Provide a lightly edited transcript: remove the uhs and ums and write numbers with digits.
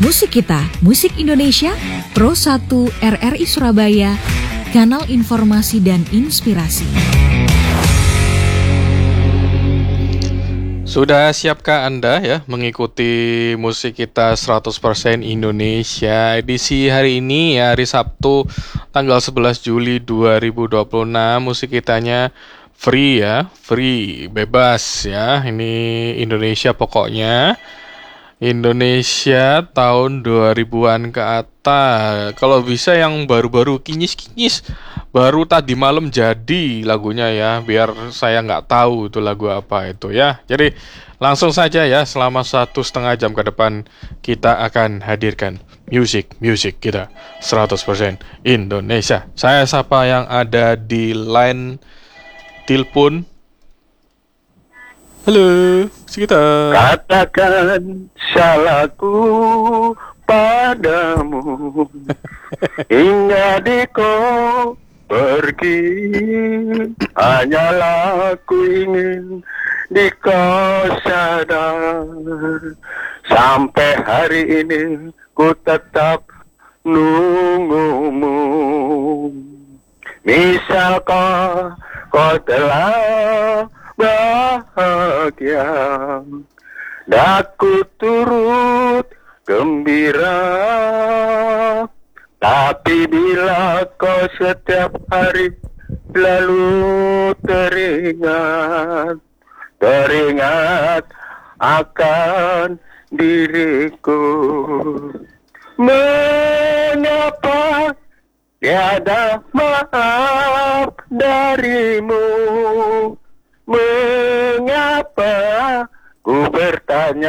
Musik Kita, Musik Indonesia, Pro 1 RRI Surabaya, Kanal Informasi dan Inspirasi. Sudah siapkah Anda ya mengikuti Musik Kita 100% Indonesia edisi hari ini ya, hari Sabtu tanggal 11 Juli 2026. Musik kitanya free ya, free, bebas ya. Ini Indonesia pokoknya. Indonesia tahun 2000-an ke atas. Kalau bisa yang baru-baru kinyis-kinyis, baru tadi malam jadi lagunya ya, biar saya nggak tahu itu lagu apa itu ya. Jadi langsung saja ya, selama 1,5 jam ke depan kita akan hadirkan musik kita 100% Indonesia. Saya sapa yang ada di line telepon. Halo, sekitar. Katakan salahku padamu hingga di kau pergi. Hanyalah ku ingin di kau sadar. Sampai hari ini ku tetap nunggumu. Misal kau telah bahagia, daku turut gembira. Tapi bila kau setiap hari lalu teringat akan diriku, mengapa tiada maaf darimu? Mengapa ku bertanya?